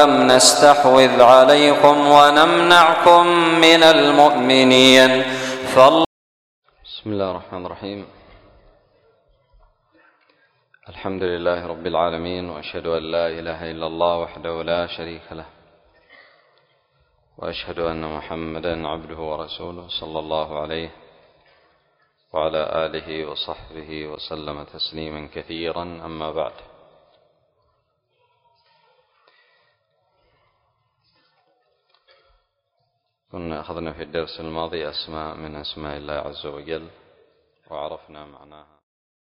لم نستحوذ عليكم ونمنعكم من المؤمنين. بسم الله الرحمن الرحيم. الحمد لله رب العالمين، وأشهد أن لا إله إلا الله وحده لا شريك له، وأشهد أن محمدا عبده ورسوله صلى الله عليه وعلى آله وصحبه وسلم تسليما كثيرا. أما بعد، كنا أخذنا في الدرس الماضي أسماء من أسماء الله عز وجل وعرفنا معناها.